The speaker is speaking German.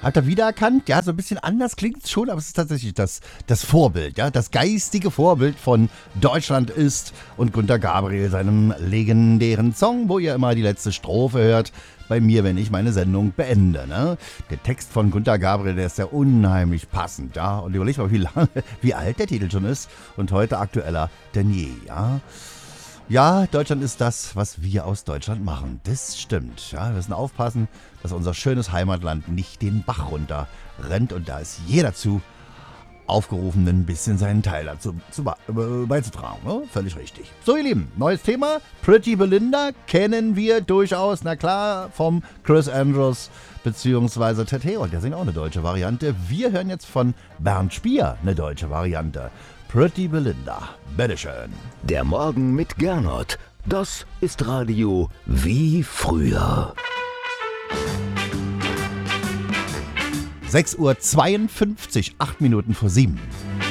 Habt ihr wiedererkannt? Ja, so ein bisschen anders klingt es schon, aber es ist tatsächlich das Vorbild, ja, das geistige Vorbild von Deutschland ist und Günter Gabriel seinem legendären Song, wo ihr immer die letzte Strophe hört, bei mir, wenn ich meine Sendung beende. Ne? Der Text von Günter Gabriel, der ist ja unheimlich passend, ja, und überlegt mal, wie alt der Titel schon ist und heute aktueller denn je, ja. Ja, Deutschland ist das, was wir aus Deutschland machen. Das stimmt. Ja, wir müssen aufpassen, dass unser schönes Heimatland nicht den Bach runter rennt. Und da ist jeder zu aufgerufen, ein bisschen seinen Teil dazu beizutragen. Ne? Völlig richtig. So, ihr Lieben, neues Thema. Pretty Belinda kennen wir durchaus, na klar, vom Chris Andrews bzw. Ted Herold. Der singt auch eine deutsche Variante. Wir hören jetzt von Bernd Spier eine deutsche Variante. Pretty Belinda, bitteschön. Der Morgen mit Gernot, das ist Radio wie früher. 6:52 Uhr, 8 Minuten vor 7.